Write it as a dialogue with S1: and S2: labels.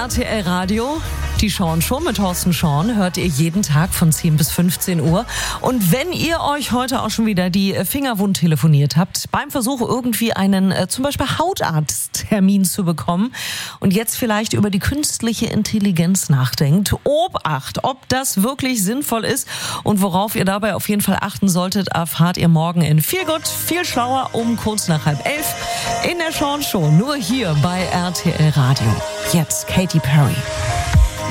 S1: RTL Radio. Die Sean Show mit Thorsten Sean hört ihr jeden Tag von 10 bis 15 Uhr. Und wenn ihr euch heute auch schon wieder die Finger wund telefoniert habt, beim Versuch irgendwie einen zum Beispiel Hautarzttermin zu bekommen und jetzt vielleicht über die künstliche Intelligenz nachdenkt, Obacht, ob das wirklich sinnvoll ist und worauf ihr dabei auf jeden Fall achten solltet, erfahrt ihr morgen in Viel Gut, viel schlauer um kurz nach 10:30 in der Sean Show. Nur hier bei RTL Radio. Jetzt Katy Perry.